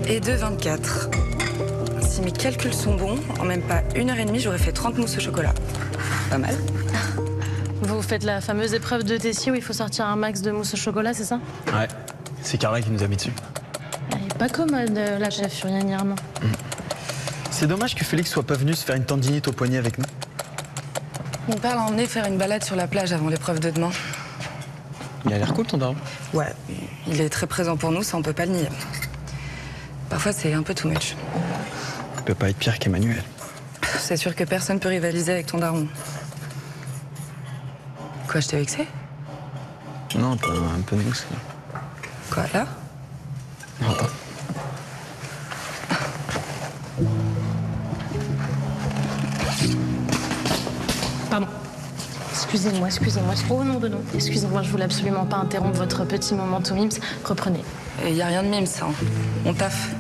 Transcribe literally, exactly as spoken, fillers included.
et deux vingt-quatre. Si mes calculs sont bons, en même pas une heure et demie, j'aurais fait trente mousses au chocolat. Pas mal. Vous faites la fameuse épreuve de Tessier où il faut sortir un max de mousse au chocolat, c'est ça? Ouais, c'est Carla qui nous a mis dessus. Elle est pas commode, la chef Furiani Armand. Mmh. C'est dommage que Félix soit pas venu se faire une tendinite au poignet avec nous. Mon père l'a emmené faire une balade sur la plage avant l'épreuve de demain. Il a l'air cool, ton daron. Ouais, il est très présent pour nous, ça on peut pas le nier. Parfois c'est un peu too much. Il peut pas être pire qu'Emmanuel. C'est sûr que personne peut rivaliser avec ton daron. Quoi, je t'ai vexé? Non, un peu, un peu de mousse. Quoi, là? Non, pas. Pardon. Excusez-moi, excusez-moi. Oh non, non, excusez-moi, je voulais absolument pas interrompre votre petit moment tout mimes. Reprenez. Il y a rien de mime, ça. On taffe.